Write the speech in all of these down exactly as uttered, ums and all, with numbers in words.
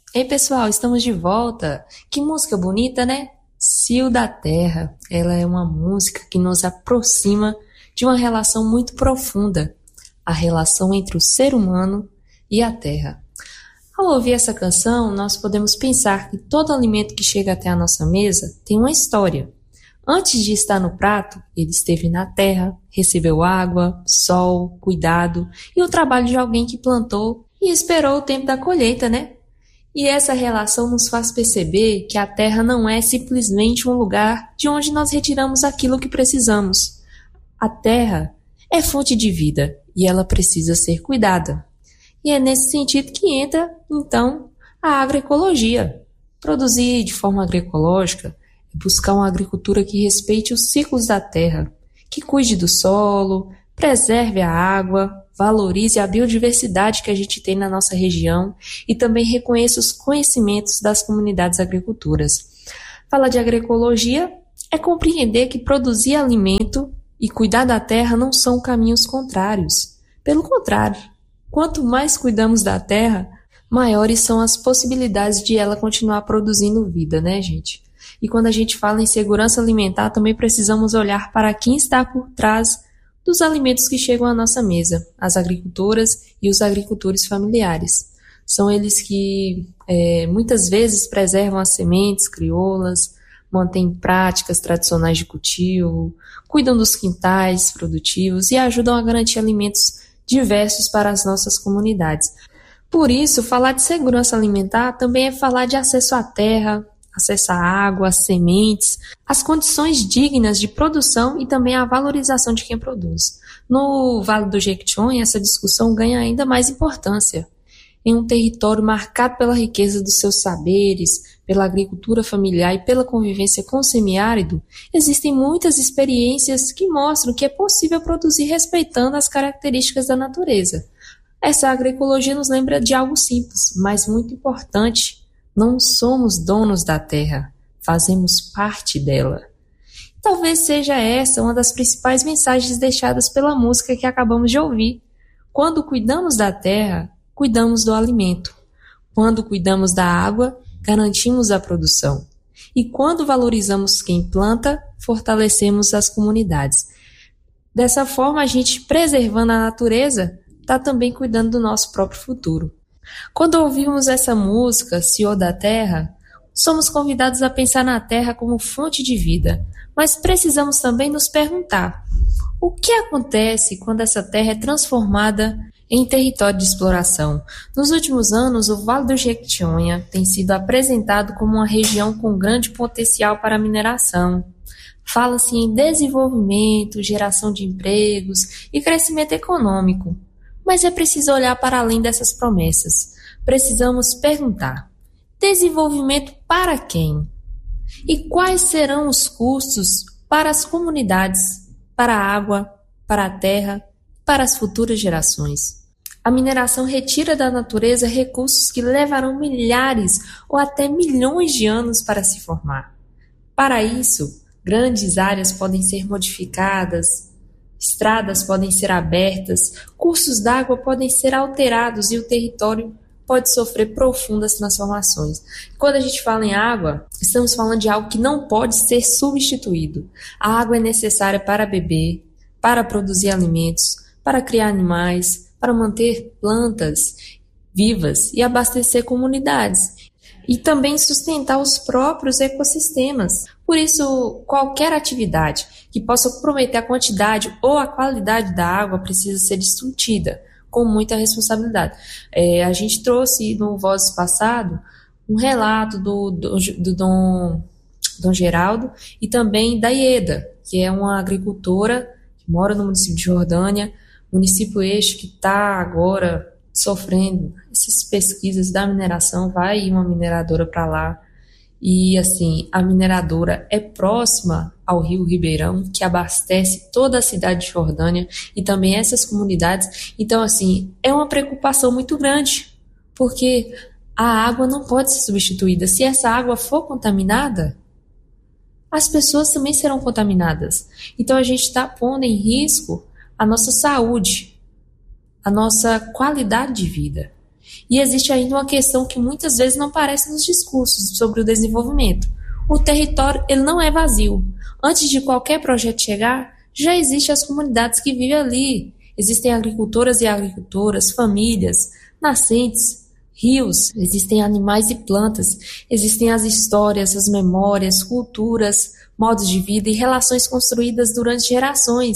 Ei, pessoal, estamos de volta. Que música bonita, né? Cio da Terra. Ela é uma música que nos aproxima de uma relação muito profunda, a relação entre o ser humano e a terra. Ao ouvir essa canção, nós podemos pensar que todo alimento que chega até a nossa mesa tem uma história. Antes de estar no prato, ele esteve na terra, recebeu água, sol, cuidado e o trabalho de alguém que plantou e esperou o tempo da colheita, né? E essa relação nos faz perceber que a Terra não é simplesmente um lugar de onde nós retiramos aquilo que precisamos. A Terra é fonte de vida e ela precisa ser cuidada. E é nesse sentido que entra, então, a agroecologia. Produzir de forma agroecológica é buscar uma agricultura que respeite os ciclos da terra, que cuide do solo, preserve a água, valorize a biodiversidade que a gente tem na nossa região e também reconheça os conhecimentos das comunidades agricultoras. Falar de agroecologia é compreender que produzir alimento e cuidar da terra não são caminhos contrários. Pelo contrário, quanto mais cuidamos da terra, maiores são as possibilidades de ela continuar produzindo vida, né, gente? E quando a gente fala em segurança alimentar, também precisamos olhar para quem está por trás dos alimentos que chegam à nossa mesa, as agricultoras e os agricultores familiares. São eles que é, muitas vezes preservam as sementes crioulas, mantêm práticas tradicionais de cultivo, cuidam dos quintais produtivos e ajudam a garantir alimentos diversos para as nossas comunidades. Por isso, falar de segurança alimentar também é falar de acesso à terra, acesso à água, às sementes, às condições dignas de produção e também à valorização de quem produz. No Vale do Jequitinhonha, essa discussão ganha ainda mais importância. Em um território marcado pela riqueza dos seus saberes, pela agricultura familiar e pela convivência com o semiárido, existem muitas experiências que mostram que é possível produzir respeitando as características da natureza. Essa agroecologia nos lembra de algo simples, mas muito importante. Não somos donos da terra, fazemos parte dela. Talvez seja essa uma das principais mensagens deixadas pela música que acabamos de ouvir. Quando cuidamos da terra, cuidamos do alimento. Quando cuidamos da água, garantimos a produção. E quando valorizamos quem planta, fortalecemos as comunidades. Dessa forma, a gente, preservando a natureza, está também cuidando do nosso próprio futuro. Quando ouvimos essa música, Cio da Terra, somos convidados a pensar na Terra como fonte de vida, mas precisamos também nos perguntar: o que acontece quando essa terra é transformada em território de exploração? Nos últimos anos, o Vale do Jequitinhonha tem sido apresentado como uma região com grande potencial para a mineração. Fala-se em desenvolvimento, geração de empregos e crescimento econômico. Mas é preciso olhar para além dessas promessas. Precisamos perguntar: desenvolvimento para quem? E quais serão os custos para as comunidades, para a água, para a terra, para as futuras gerações? A mineração retira da natureza recursos que levarão milhares ou até milhões de anos para se formar. Para isso, grandes áreas podem ser modificadas, estradas podem ser abertas, cursos d'água podem ser alterados e o território pode sofrer profundas transformações. Quando a gente fala em água, estamos falando de algo que não pode ser substituído. A água é necessária para beber, para produzir alimentos, para criar animais, para manter plantas vivas e abastecer comunidades. E também sustentar os próprios ecossistemas. Por isso, qualquer atividade que possa comprometer a quantidade ou a qualidade da água precisa ser discutida com muita responsabilidade. É, a gente trouxe no Vozes passado um relato do, do, do Dom, Dom Geraldo e também da Ieda, que é uma agricultora que mora no município de Jordânia, município este que está agora sofrendo essas pesquisas da mineração. Vai uma mineradora para lá e assim, a mineradora é próxima ao rio Ribeirão, que abastece toda a cidade de Jordânia e também essas comunidades. Então assim, é uma preocupação muito grande, porque a água não pode ser substituída. Se essa água for contaminada, as pessoas também serão contaminadas. Então a gente está pondo em risco a nossa saúde, a nossa qualidade de vida. E existe ainda uma questão que muitas vezes não aparece nos discursos sobre o desenvolvimento. O território ele não é vazio. Antes de qualquer projeto chegar, já existem as comunidades que vivem ali. Existem agricultoras e agricultoras, famílias, nascentes, rios, existem animais e plantas, existem as histórias, as memórias, culturas, modos de vida e relações construídas durante gerações.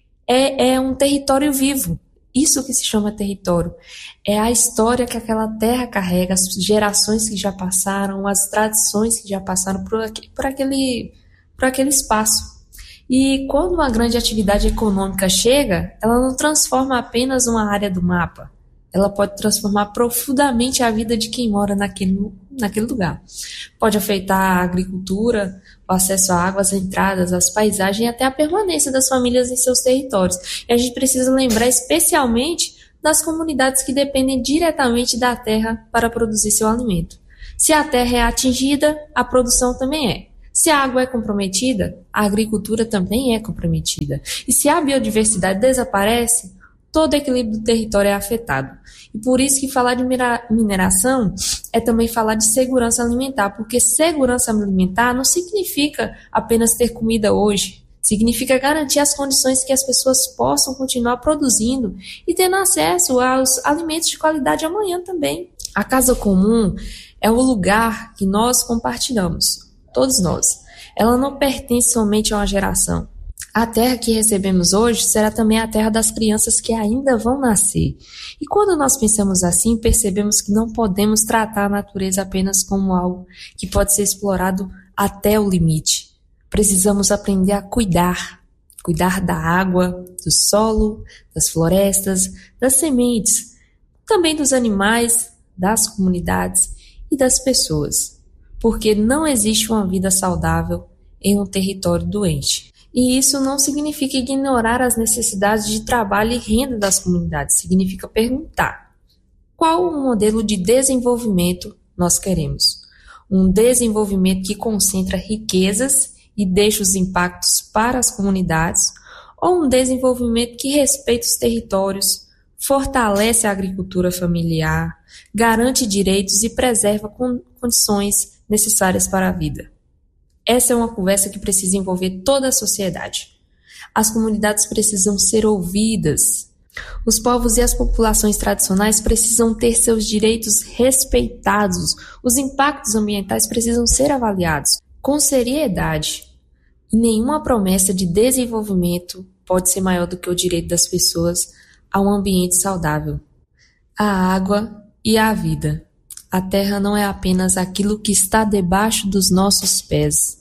É, é um território vivo. Isso que se chama território. É a história que aquela terra carrega, as gerações que já passaram, as tradições que já passaram por, aqui, por, aquele, por aquele espaço. E quando uma grande atividade econômica chega, ela não transforma apenas uma área do mapa. Ela pode transformar profundamente a vida de quem mora naquele, naquele lugar. Pode afetar a agricultura, o acesso à água, as entradas, as paisagens e até a permanência das famílias em seus territórios. E a gente precisa lembrar especialmente das comunidades que dependem diretamente da terra para produzir seu alimento. Se a terra é atingida, a produção também é. Se a água é comprometida, a agricultura também é comprometida. E se a biodiversidade desaparece, todo o equilíbrio do território é afetado. E por isso que falar de mineração é também falar de segurança alimentar, porque segurança alimentar não significa apenas ter comida hoje, significa garantir as condições que as pessoas possam continuar produzindo e tendo acesso aos alimentos de qualidade amanhã também. A casa comum é o lugar que nós compartilhamos, todos nós. Ela não pertence somente a uma geração. A terra que recebemos hoje será também a terra das crianças que ainda vão nascer. E quando nós pensamos assim, percebemos que não podemos tratar a natureza apenas como algo que pode ser explorado até o limite. Precisamos aprender a cuidar. Cuidar da água, do solo, das florestas, das sementes, também dos animais, das comunidades e das pessoas. Porque não existe uma vida saudável em um território doente. E isso não significa ignorar as necessidades de trabalho e renda das comunidades. Significa perguntar: qual o modelo de desenvolvimento nós queremos? Um desenvolvimento que concentra riquezas e deixa os impactos para as comunidades, ou um desenvolvimento que respeita os territórios, fortalece a agricultura familiar, garante direitos e preserva condições necessárias para a vida? Essa é uma conversa que precisa envolver toda a sociedade. As comunidades precisam ser ouvidas. Os povos e as populações tradicionais precisam ter seus direitos respeitados. Os impactos ambientais precisam ser avaliados com seriedade. E nenhuma promessa de desenvolvimento pode ser maior do que o direito das pessoas a um ambiente saudável. A água e a vida. A terra não é apenas aquilo que está debaixo dos nossos pés.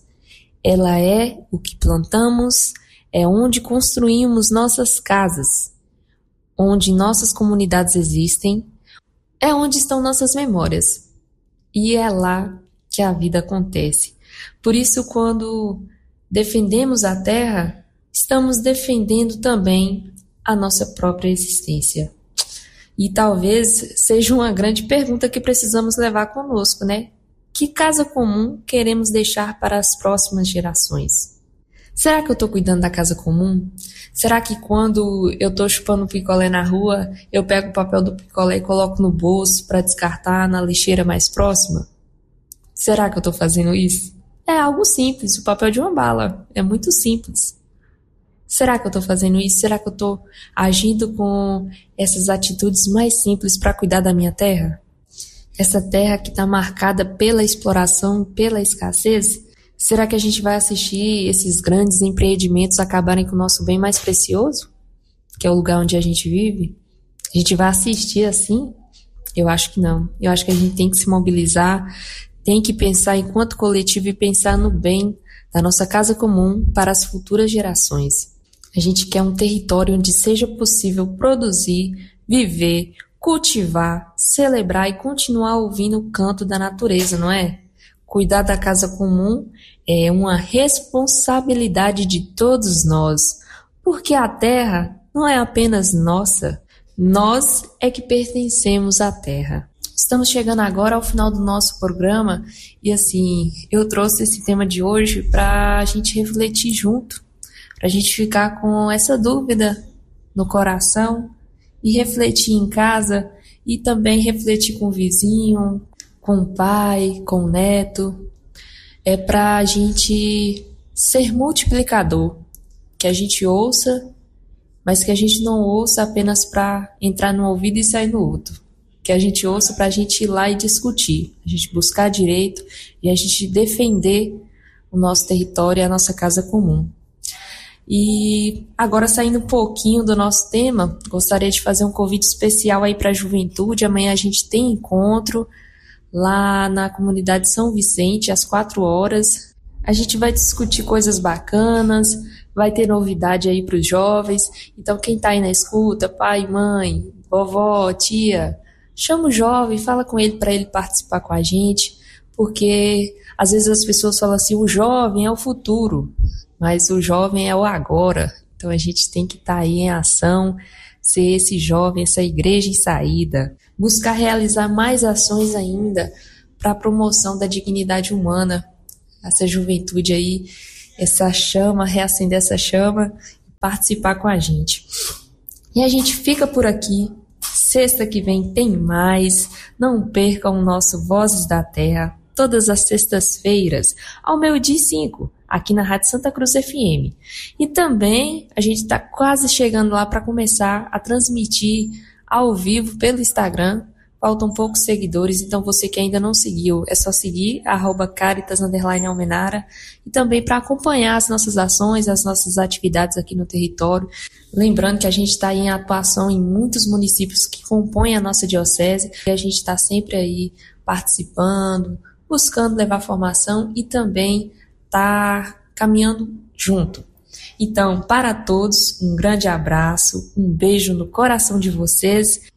Ela é o que plantamos, é onde construímos nossas casas, onde nossas comunidades existem, é onde estão nossas memórias. E é lá que a vida acontece. Por isso, quando defendemos a terra, estamos defendendo também a nossa própria existência. E talvez seja uma grande pergunta que precisamos levar conosco, né? Que casa comum queremos deixar para as próximas gerações? Será que eu estou cuidando da casa comum? Será que quando eu estou chupando picolé na rua, eu pego o papel do picolé e coloco no bolso para descartar na lixeira mais próxima? Será que eu estou fazendo isso? É algo simples, o papel de uma bala. É muito simples. Será que eu estou fazendo isso? Será que eu estou agindo com essas atitudes mais simples para cuidar da minha terra? Essa terra que está marcada pela exploração, pela escassez? Será que a gente vai assistir esses grandes empreendimentos acabarem com o nosso bem mais precioso? Que é o lugar onde a gente vive? A gente vai assistir assim? Eu acho que não. Eu acho que a gente tem que se mobilizar, tem que pensar enquanto coletivo e pensar no bem da nossa casa comum para as futuras gerações. A gente quer um território onde seja possível produzir, viver, cultivar, celebrar e continuar ouvindo o canto da natureza, não é? Cuidar da casa comum é uma responsabilidade de todos nós, porque a terra não é apenas nossa, nós é que pertencemos à terra. Estamos chegando agora ao final do nosso programa e assim, eu trouxe esse tema de hoje para a gente refletir junto, para a gente ficar com essa dúvida no coração e refletir em casa e também refletir com o vizinho, com o pai, com o neto. É para a gente ser multiplicador, que a gente ouça, mas que a gente não ouça apenas para entrar num ouvido e sair no outro. Que a gente ouça para a gente ir lá e discutir, a gente buscar direito e a gente defender o nosso território e a nossa casa comum. E agora, saindo um pouquinho do nosso tema, gostaria de fazer um convite especial aí para a juventude. Amanhã a gente tem encontro lá na comunidade São Vicente, às quatro horas. A gente vai discutir coisas bacanas, vai ter novidade aí para os jovens. Então, quem está aí na escuta, pai, mãe, vovó, tia, chama o jovem, fala com ele para ele participar com a gente, porque às vezes as pessoas falam assim, o jovem é o futuro, mas o jovem é o agora. Então a gente tem que estar tá aí em ação, ser esse jovem, essa igreja em saída, buscar realizar mais ações ainda para a promoção da dignidade humana, essa juventude aí, essa chama, reacender essa chama e participar com a gente. E a gente fica por aqui. Sexta que vem tem mais. Não percam o nosso Vozes da Terra, todas as sextas-feiras, ao meio-dia e cinco, aqui na Rádio Santa Cruz F M. E também a gente está quase chegando lá para começar a transmitir ao vivo pelo Instagram. Faltam poucos seguidores, então você que ainda não seguiu, é só seguir, arroba Caritas underline Almenara, e também para acompanhar as nossas ações, as nossas atividades aqui no território. Lembrando que a gente está em atuação em muitos municípios que compõem a nossa diocese, e a gente está sempre aí participando, buscando levar formação e também tá caminhando junto. Então, para todos, um grande abraço, um beijo no coração de vocês